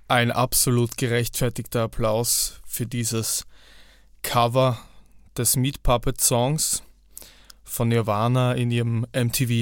Ein absolut gerechtfertigter Applaus für dieses Cover des Meat Puppet Songs von Nirvana in ihrem MTV